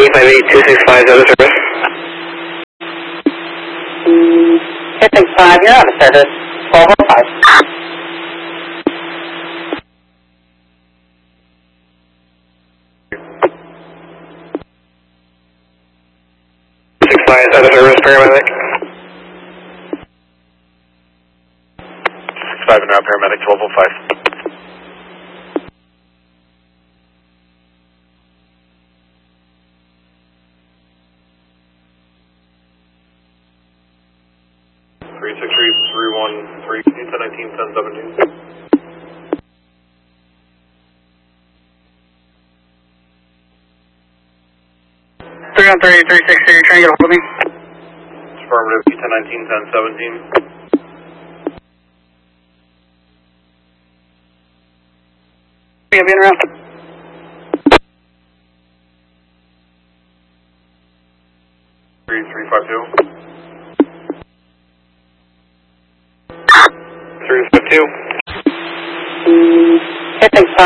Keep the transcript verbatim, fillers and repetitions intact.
eight five eight two six five, out of service. two six five, you're out of service. twelve oh five. six five, out of service, paramedic. six five and now paramedic, twelve oh five. three six three three one three ten nineteen ten seventeen. three one three three six three, you're trying to get a hold of me? Affirmative, ten nineteen ten seventeen. Yeah, being around. three three five two. three five two. two six five.